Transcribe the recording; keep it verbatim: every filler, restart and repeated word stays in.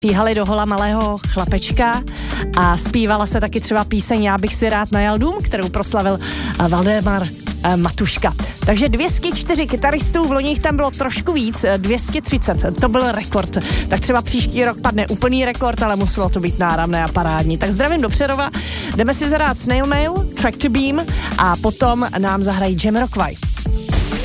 Tíhali do hola malého chlapečka a zpívala se taky třeba píseň Já bych si rád najal dům, kterou proslavil Valdemar Matuška. Takže dvě stě čtyři kytaristů, v loni jich tam bylo trošku víc, dvě stě třicet, to byl rekord. Tak třeba příští rok padne úplný rekord, ale muselo to být náramné a parádní. Tak zdravím do Přerova, jdeme si zahrát Snail Mail, Track to Beam a potom nám zahrají Jamiroquai.